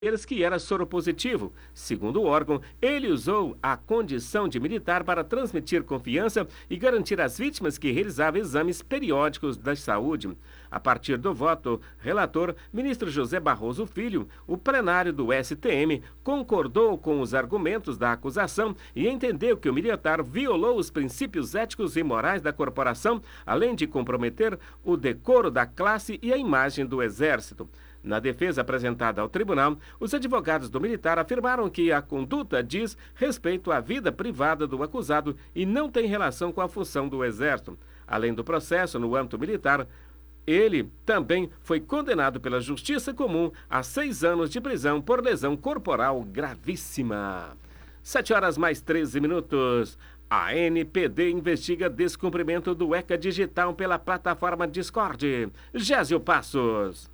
eles que era soropositivo. Segundo o órgão, ele usou a condição de militar para transmitir confiança e garantir às vítimas que realizava exames periódicos da saúde. A partir do voto relator, ministro José Barroso Filho, o plenário do STM concordou com os argumentos da acusação e entendeu que o militar violou os princípios éticos e morais da corporação, além de comprometer o decoro da classe e a imagem do Exército. Na defesa apresentada ao tribunal, os advogados do militar afirmaram que a conduta diz respeito à vida privada do acusado e não tem relação com a função do Exército. Além do processo no âmbito militar, ele também foi condenado pela Justiça Comum a 6 anos de prisão por lesão corporal gravíssima. 7h mais 13. A ANPD investiga descumprimento do ECA Digital pela plataforma Discord. Gésio Passos.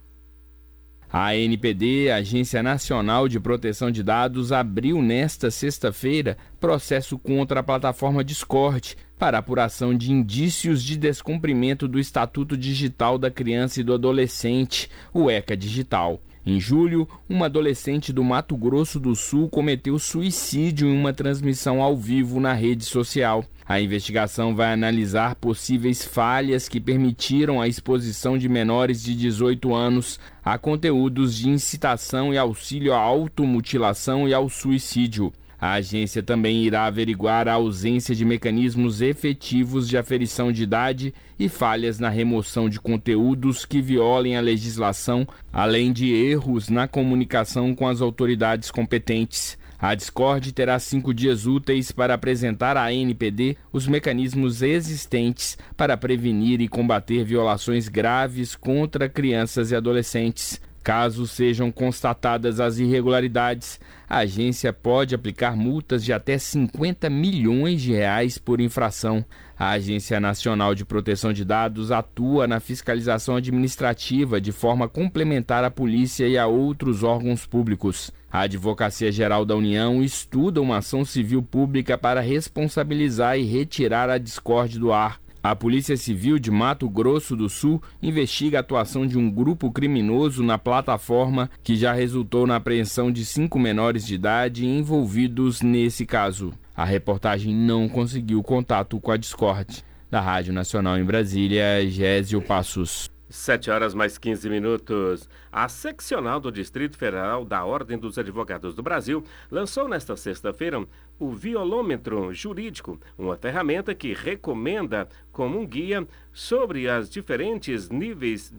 A ANPD, Agência Nacional de Proteção de Dados, abriu nesta sexta-feira processo contra a plataforma Discord para apuração de indícios de descumprimento do Estatuto Digital da Criança e do Adolescente, o ECA Digital. Em julho, uma adolescente do Mato Grosso do Sul cometeu suicídio em uma transmissão ao vivo na rede social. A investigação vai analisar possíveis falhas que permitiram a exposição de menores de 18 anos a conteúdos de incitação e auxílio à automutilação e ao suicídio. A agência também irá averiguar a ausência de mecanismos efetivos de aferição de idade e falhas na remoção de conteúdos que violem a legislação, além de erros na comunicação com as autoridades competentes. A Discord terá 5 dias úteis para apresentar à ANPD os mecanismos existentes para prevenir e combater violações graves contra crianças e adolescentes. Caso sejam constatadas as irregularidades, a agência pode aplicar multas de até 50 milhões de reais por infração. A Agência Nacional de Proteção de Dados atua na fiscalização administrativa de forma complementar à polícia e a outros órgãos públicos. A Advocacia Geral da União estuda uma ação civil pública para responsabilizar e retirar a Discord do ar. A Polícia Civil de Mato Grosso do Sul investiga a atuação de um grupo criminoso na plataforma que já resultou na apreensão de 5 menores de idade envolvidos nesse caso. A reportagem não conseguiu contato com a Discord. Da Rádio Nacional em Brasília, Gésio Passos. 7h mais 15. A seccional do Distrito Federal da Ordem dos Advogados do Brasil lançou nesta sexta-feira o violômetro jurídico, uma ferramenta que recomenda como um guia sobre os diferentes níveis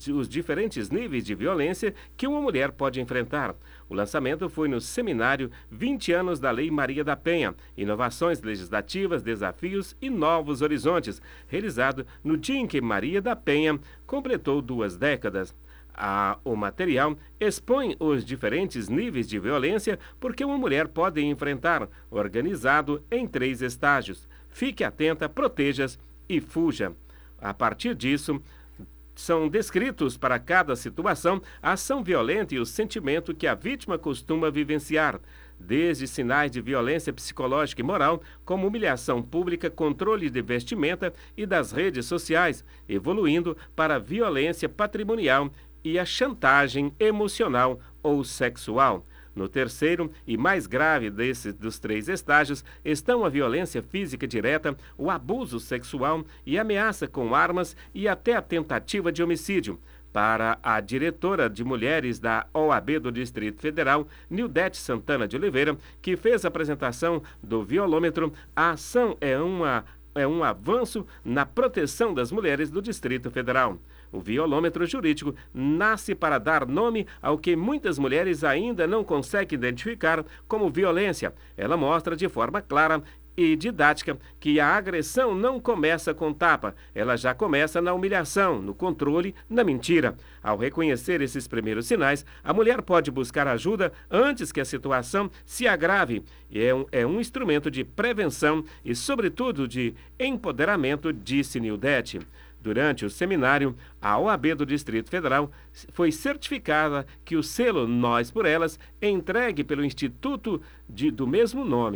de violência que uma mulher pode enfrentar. O lançamento foi no seminário 20 anos da Lei Maria da Penha, Inovações Legislativas, Desafios e Novos Horizontes, realizado no dia em que Maria da Penha completou 2 décadas. O material expõe os diferentes níveis de violência porque uma mulher pode enfrentar, organizado em 3 estágios. Fique atenta, proteja-se e fuja. A partir disso, são descritos para cada situação a ação violenta e o sentimento que a vítima costuma vivenciar, desde sinais de violência psicológica e moral, como humilhação pública, controle de vestimenta e das redes sociais, evoluindo para violência patrimonial e a chantagem emocional ou sexual. No terceiro e mais grave dos 3 estágios estão a violência física direta, o abuso sexual e ameaça com armas e até a tentativa de homicídio. Para a diretora de mulheres da OAB do Distrito Federal, Nildete Santana de Oliveira, que fez a apresentação do violômetro, a ação é um avanço na proteção das mulheres do Distrito Federal. O violômetro jurídico nasce para dar nome ao que muitas mulheres ainda não conseguem identificar como violência. Ela mostra de forma clara e didática que a agressão não começa com tapa, ela já começa na humilhação, no controle, na mentira. Ao reconhecer esses primeiros sinais, a mulher pode buscar ajuda antes que a situação se agrave. É um instrumento de prevenção e, sobretudo, de empoderamento, disse Nildete. Durante o seminário, a OAB do Distrito Federal foi certificada que o selo Nós por Elas é entregue pelo Instituto do mesmo nome.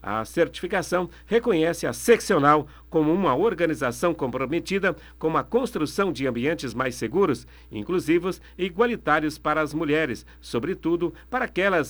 A certificação reconhece a seccional como uma organização comprometida com a construção de ambientes mais seguros, inclusivos e igualitários para as mulheres, sobretudo para aquelas